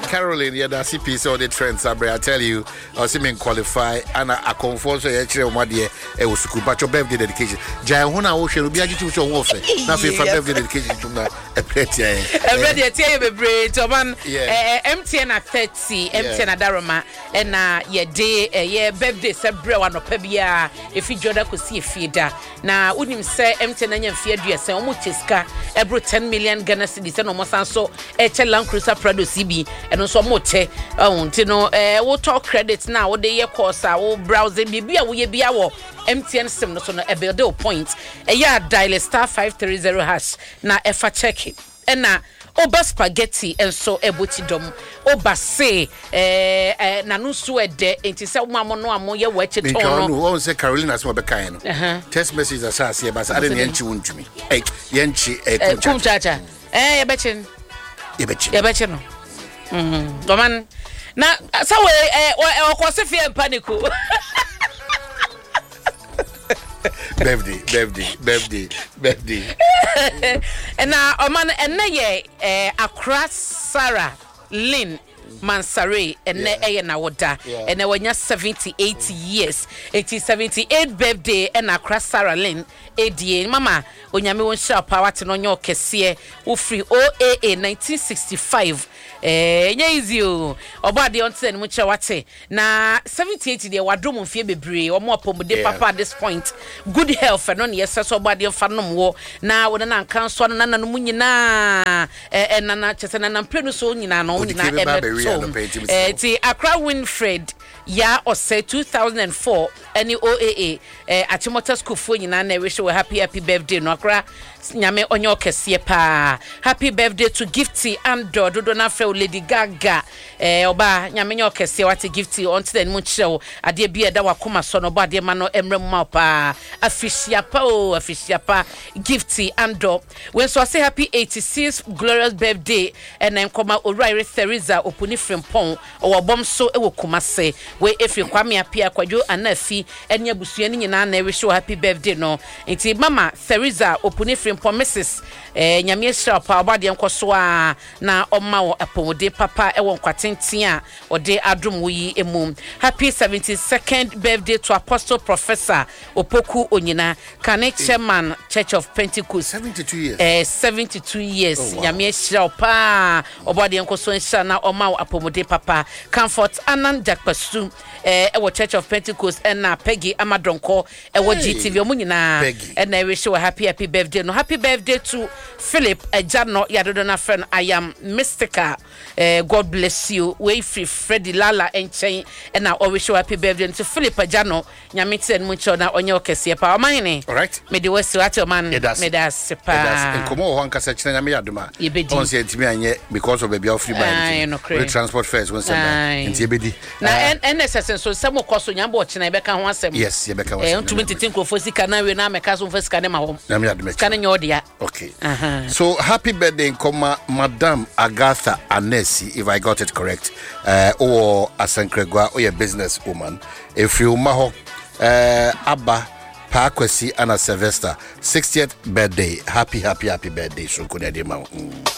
Caroline, yeah, that's a piece of the trends. I tell you, I see me qualify and I confirm so actually one day I was school, but your birthday dedication. Jayhuna Ocean will be a gift to warfare. Nothing for birthday dedication to a pretty. Every day, you be Toman, MTN at 30, MTN at Darama, and your day, birthday, Sabra, one of Pebia, if you Joda could see a feeder. Now, wouldn't say MTN and fear dress, and Muchiska, every 10 million Ghana cities, and almost so, Land Cruiser Prado CB, and also Mote, we'll talk credits now, what the year course, I will browse it, be our MTN sim no so no ebeldo point dial star 530 hash na efa check it na oba spaghetti enso eboti dom oba say na no so ede enti se mamo no amo ye wache ton no won say Carolina so be kan no text message asase e ba sa ade yanchi wontumi yanchi kumchacha ye beche no doman na so we kwose fie panico birthday. And now, man, and ye Accra Sarah Lynn Mansare and ne na woda and when you're 78 years 78 birthday and Accra Sarah Lynn ADA mama onyame won sha power to no nyo kese wo free OAA 1965 easy o obade on ten mu chewate na 78 de wadom mfie bebre omo apomode papa at this point good health no ne yeso obade fa nom wo na wona na kan so na no nyina na chese na mprenu so nyina no nyina ti Accra Winfred ya ose 2004 any OAA Achimota school fo nyina na wish you happy birthday no Accra nyame onyo kese pa happy birthday to Gifty and Dodo na fe Lady Gaga oba nyame nyo kese wate Gifty on ten mu chew ade bia da wakoma so no ba de ma no emrem ma pa afisia pa Gifty and Do when so say happy 86th glorious birthday and then koma Orire Theresa opuni frempon o bom so e wo Kumase we efi kwame apia kwadwo anafi enya busua ni nyina na wish you happy birthday no enti mama Theresa opuni frempon Mrs nyame sha pa obade nkoso a na oma wo apomode papa e won kwatentin a ode adom wo yi emu happy 72nd birthday to Apostle Professor Opoku Onyina Kane Chairman Church of Pentecost 72 years 72 years nyame sha pa obade nkoso sha na oma wo apomode papa Comfort Anan Jakpasu e wo Church of Pentecost na Peggy Amadonko e wo GTV omunyina e na wish you happy birthday no happy birthday to Philip Ejano Yadodona friend I am Mystica God bless you we free Freddy Lala enchen and now always show happy birthday to Philip Ejano nyamiti en mucho na onyo kese pa omane all right me the west ati man me da sepa enkomo ho anka se nyame yadoma on se ntimi anye because of baby free buy transport fares when send nti ebedi na NSS so samo koso nyambo ochina ebeka ho asem yes ebeka ho asem ntumi titin krofo sika na we na meka so mfasika ne ma ho nyame yadoma kana nyodia okay so happy birthday nkoma Madam Agatha Anesi if I got it correct or Asankregwa or your business woman if you maho Abba Pakwesi Anna Sylvester 60th birthday happy birthday so kunede ma